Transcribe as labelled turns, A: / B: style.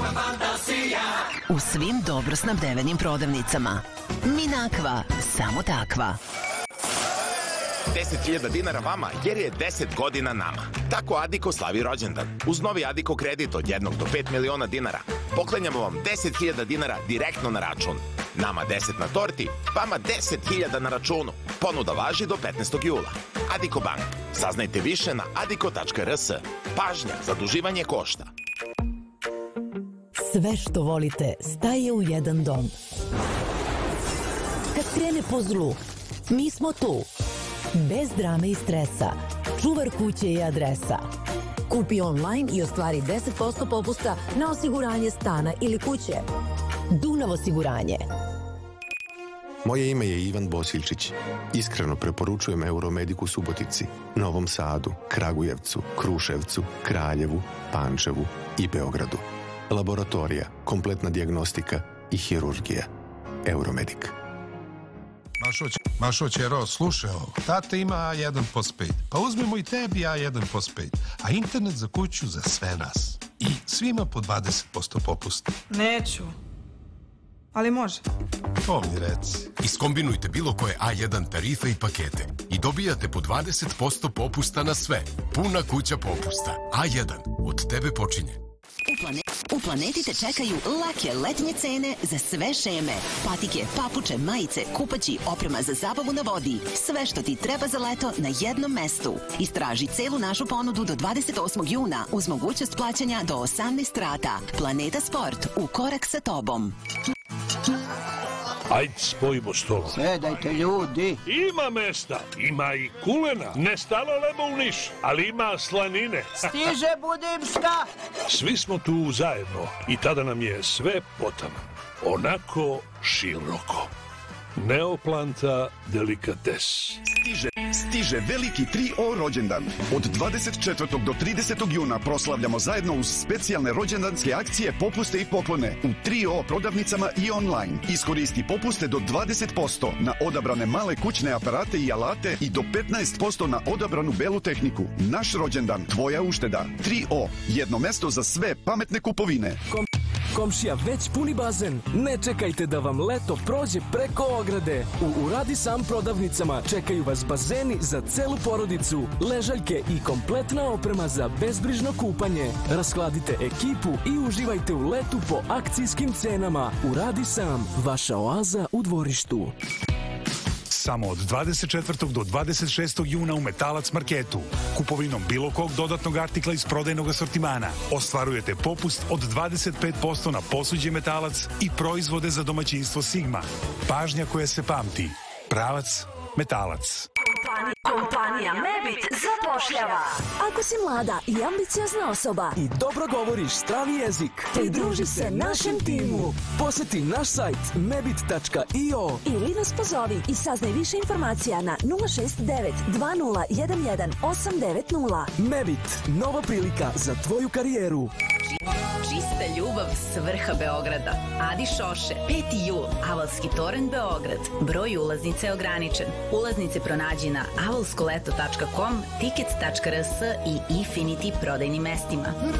A: U svim dobro snabdevenim prodavnicama. Minakva, samo takva.
B: 10.000 dinara vama jer je 10 godina nama. Tako Adiko slavi rođendan. Uz novi Adiko kredit od 1 do 5 miliona dinara poklanjamo vam 10.000 dinara direktno na račun. Nama 10 na torti, vama 10.000 na računu. Ponuda važi do 15. jula. Adiko Bank. Saznajte više na adiko.rs. Pažnja, zaduživanje košta.
C: Sve što volite staje u jedan dom. Kad krene po zlu, mi smo tu. Bez drame i stresa. Čuvar kuće je adresa. Kupi online i ostvari 10% popusta na osiguranje stana ili kuće. Dunav osiguranje.
D: Moje ime je Ivan Bosiljčić. Iskreno preporučujem Euromedic u Subotici, Novom Sadu, Kragujevcu, Kruševcu, Kraljevu, Pančevu i Beogradu. Laboratorija, kompletna dijagnostika i hirurgija. Euromedic.
E: Mašo Ćero, slušaj ovo. Tata ima A1 postpaid. Pa uzmemo i tebi A1 postpaid. A internet za kuću za sve nas. I svima po 20% popusta.
F: Neću. Ali može.
E: To mi reci.
G: Iskombinujte bilo koje A1 tarife i pakete i dobijate po 20% popusta na sve. Puna kuća popusta. A1. Od tebe počinje.
A: U Planeti te čekaju lake letnje cene za sve šeme. Patike, papuče, majice, kupaći, oprema za zabavu na vodi. Sve što ti treba za leto na jednom mestu. Istraži celu našu ponudu do 28. juna uz mogućnost plaćanja do 18 rata. Planeta Sport, u korak sa tobom.
H: Ajde, spojimo stolove.
I: Sedajte, ljudi.
H: Ima mesta, ima i kulena. Ne stalo lemo u Niš, ali ima slanine.
I: Stiže Budimška.
H: Svi smo tu zajedno i tada nam je sve potama. Onako široko. Neoplanta delikates.
J: Stiže veliki 3O rođendan. Od 24. do 30. juna proslavljamo zajedno uz specijalne rođendanske akcije, popuste i poklone u 3O prodavnicama i online. Iskoristi popuste do 20% na odabrane male kućne aparate i alate i do 15% na odabranu belu tehniku. Naš rođendan, tvoja ušteda. 3O, jedno mesto za sve pametne kupovine.
K: Komšija već puni bazen? Ne čekajte da vam leto prođe preko ograde. U Uradi Sam prodavnicama čekaju vas bazeni za celu porodicu, ležaljke i kompletna oprema za bezbrižno kupanje. Raskladite ekipu i uživajte u letu po akcijskim cenama. Uradi Sam, vaša oaza u dvorištu.
L: Samo od 24. do 26. juna u Metalac marketu. Kupovinom bilo kog dodatnog artikla iz prodajnog asortimana ostvarujete popust od 25% na posuđe Metalac i proizvode za domaćinstvo Sigma. Pažnja koja se pamti. Pravac Metalac.
M: Kompanija Mebit zapošljava.
N: Ako si mlada i ambiciozna osoba
K: i dobro govoriš strani jezik,
N: pridruži se našem timu.
K: Poseti naš sajt mebit.io
N: ili nas pozovi i saznaj više informacija na 069 2011 890.
K: Mebit, nova prilika za tvoju karijeru.
O: Čista ljubav s vrha Beograda. Adi Šoše, 5. jul, Avalski toranj Beograd. Broj ulaznice je ograničen. Ulaznice pronađi na avalskoleto.com, tickets.rs i Infinity prodajnim mestima.